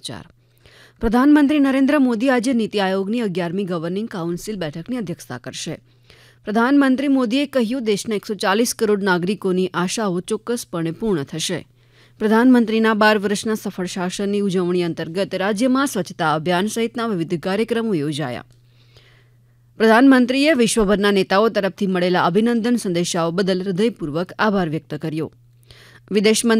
સમાચાર. પ્રધાનમંત્રી નરેન્દ્ર મોદી આજે નીતિ આયોગની 11મી ગવર્નિંગ કાઉન્સિલ બેઠકની અધ્યક્ષતા કરશે. પ્રધાનમંત્રી મોદીએ કહ્યું, દેશના 140 કરોડ નાગરિકોની આશાઓ ચોક્કસપણે પૂર્ણ થશે. પ્રધાનમંત્રીના 12 વર્ષના સફળ શાસનની ઉજવણી અંતર્ગત રાજ્યમાં સ્વચ્છતા અભિયાન સહિતના વિવિધ કાર્યક્રમો યોજાયા. પ્રધાનમંત્રીએ વિશ્વભરના નેતાઓ તરફથી મળેલા અભિનંદન સંદેશાઓ બદલ હૃદયપૂર્વક આભાર વ્યક્ત કર્યો. વિદેશ